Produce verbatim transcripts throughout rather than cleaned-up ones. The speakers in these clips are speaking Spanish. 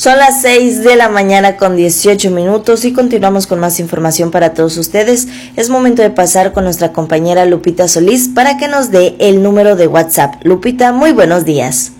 Son las seis de la mañana con dieciocho minutos y continuamos con más información para todos ustedes. Es momento de pasar con nuestra compañera Lupita Solís para que nos dé el número de WhatsApp. Lupita, muy buenos días.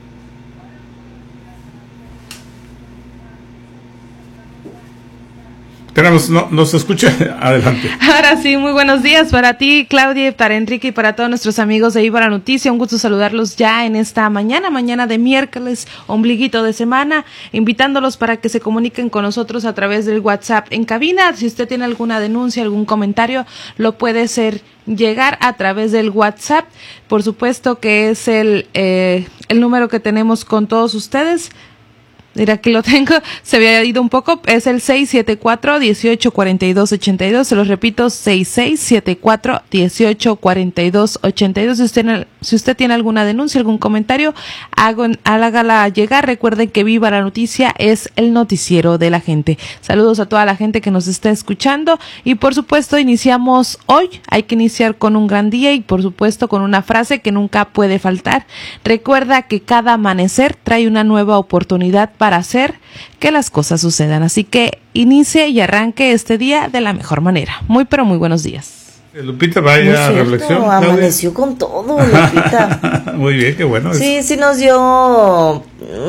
Tenemos, no, no se escucha, adelante. Ahora sí, muy buenos días para ti, Claudia, para Enrique y para todos nuestros amigos de Ibarra Noticia. Un gusto saludarlos ya en esta mañana, mañana de miércoles, ombliguito de semana, invitándolos para que se comuniquen con nosotros a través del WhatsApp en cabina. Si usted tiene alguna denuncia, algún comentario, lo puede hacer llegar a través del WhatsApp. Por supuesto que es el, eh, el número que tenemos con todos ustedes. Mira, aquí lo tengo, se había ido un poco, es el seis siete cuatro, uno ocho cuatro dos, ocho dos, se los repito, seis seis siete cuatro, uno ocho cuatro dos, ocho dos. Si usted, si usted tiene alguna denuncia, algún comentario, hago, hágala llegar. Recuerden que Viva la Noticia es el noticiero de la gente. Saludos a toda la gente que nos está escuchando y por supuesto iniciamos hoy, hay que iniciar con un gran día y por supuesto con una frase que nunca puede faltar. Recuerda que cada amanecer trae una nueva oportunidad para para hacer que las cosas sucedan. Así que inicie y arranque este día de la mejor manera. Muy, pero muy buenos días. Lupita, vaya reflexión. Amaneció con todo, Lupita. Muy bien, qué bueno. Sí, sí nos dio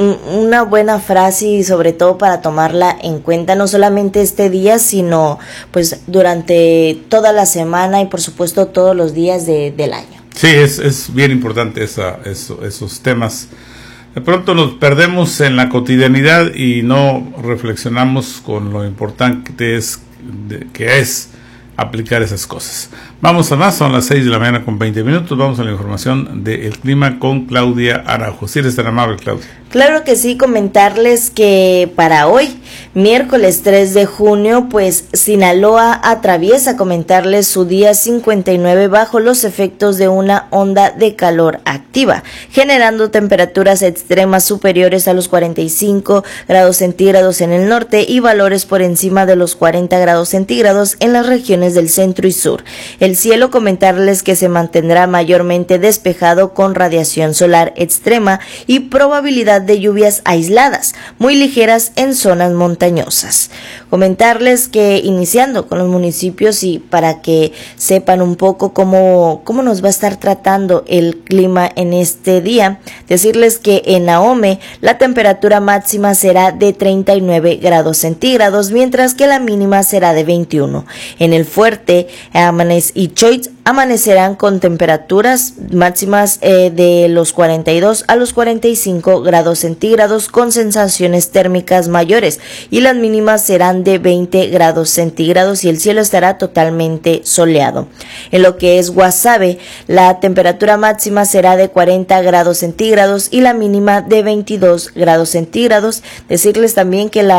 una buena frase y sobre todo para tomarla en cuenta, no solamente este día, sino pues durante toda la semana y por supuesto todos los días de, del año. Sí, es, es bien importante esa, eso, esos temas. De pronto nos perdemos en la cotidianidad y no reflexionamos con lo importante es, de, que es aplicar esas cosas. Vamos a más, son las seis de la mañana con veinte minutos, vamos a la información del clima con Claudia Araujo. Si eres tan amable, Claudia. Claro que sí, comentarles que para hoy, miércoles tres de junio, pues Sinaloa atraviesa, comentarles su día cincuenta y nueve bajo los efectos de una onda de calor activa, generando temperaturas extremas superiores a los cuarenta y cinco grados centígrados en el norte y valores por encima de los cuarenta grados centígrados en las regiones del centro y sur. El cielo, comentarles que se mantendrá mayormente despejado con radiación solar extrema y probabilidad de lluvias aisladas, muy ligeras en zonas montañosas. Comentarles que iniciando con los municipios y para que sepan un poco cómo, cómo nos va a estar tratando el clima en este día, decirles que en Ahome la temperatura máxima será de treinta y nueve grados centígrados, mientras que la mínima será de veintiuno. En el Fuerte, Amanez y Choix amanecerán con temperaturas máximas eh, de los cuarenta y dos a los cuarenta y cinco grados centígrados con sensaciones térmicas mayores y las mínimas serán de veinte grados centígrados y el cielo estará totalmente soleado. En lo que es Guasave, la temperatura máxima será de cuarenta grados centígrados y la mínima de veintidós grados centígrados. Decirles también que la